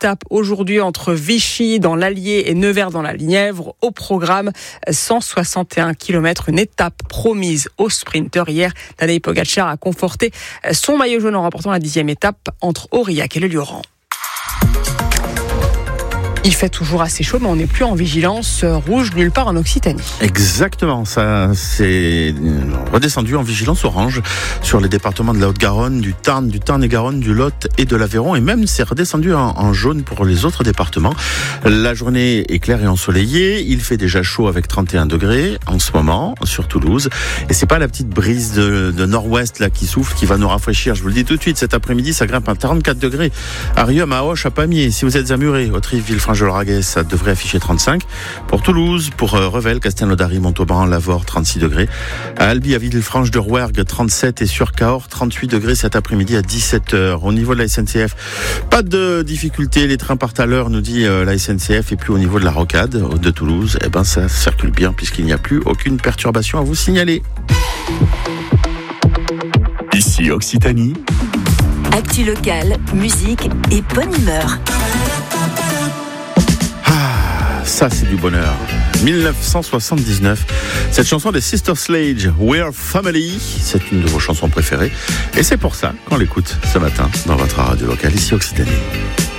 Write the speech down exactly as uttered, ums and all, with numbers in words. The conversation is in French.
étape aujourd'hui entre Vichy dans l'Allier et Nevers dans la Nièvre. Au programme, cent soixante et un kilomètres, une étape promise aux sprinteurs. Hier, Tadej Pogačar a conforté son maillot jaune en remportant la dixième étape entre Aurillac et le Lioran. Il fait toujours assez chaud, mais on n'est plus en vigilance rouge nulle part en Occitanie. Exactement, ça c'est redescendu en vigilance orange sur les départements de la Haute-Garonne, du Tarn, du Tarn-et-Garonne, du Lot et de l'Aveyron, et même c'est redescendu en, en jaune pour les autres départements. La journée est claire et ensoleillée, il fait déjà chaud avec trente et un degrés en ce moment sur Toulouse, et c'est pas la petite brise de, de nord-ouest là qui souffle qui va nous rafraîchir, je vous le dis tout de suite, cet après-midi ça grimpe à trente-quatre degrés à Riom, à Auch, à Pamiers. Si vous êtes à Muret, Autrive, Villefranche de Lauragais, ça devrait afficher trente-cinq. Pour Toulouse, pour Revel, Castelnaudary, Montauban, Lavore, trente-six degrés. À Albi, à Villefranche de Rouergue, trente-sept, et sur Cahors, trente-huit degrés cet après-midi à dix-sept heures. Au niveau de la S N C F, pas de difficulté, les trains partent à l'heure, nous dit la S N C F, et puis au niveau de la rocade de Toulouse, eh ben ça circule bien puisqu'il n'y a plus aucune perturbation à vous signaler. Ici Occitanie. Actu locale, musique et bonne humeur. Ça, c'est du bonheur. dix-neuf cent soixante-dix-neuf. Cette chanson des Sister Sledge, We're Family, c'est une de vos chansons préférées. Et c'est pour ça qu'on l'écoute ce matin dans votre radio locale, ici Occitanie.